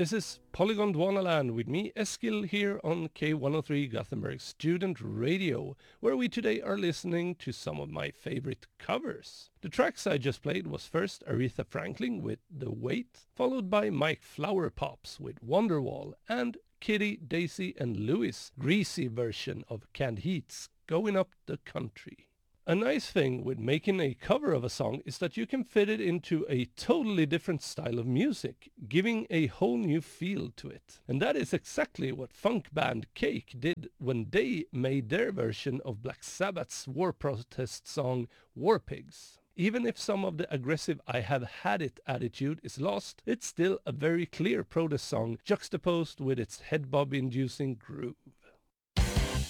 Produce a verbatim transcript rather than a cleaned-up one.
This is Polygon Dwanaland with me, Eskil, here on K one oh three Gothenburg Student Radio, where we today are listening to some of my favorite covers. The tracks I just played was first Aretha Franklin with The Wait, followed by Mike Flowerpops with Wonderwall, and Kitty, Daisy and Lewis' greasy version of Canned Heat's Going Up the Country. A nice thing with making a cover of a song is that you can fit it into a totally different style of music, giving a whole new feel to it. And that is exactly what funk band Cake did when they made their version of Black Sabbath's war protest song War Pigs. Even if some of the aggressive I have had it attitude is lost, it's still a very clear protest song juxtaposed with its head bob inducing groove.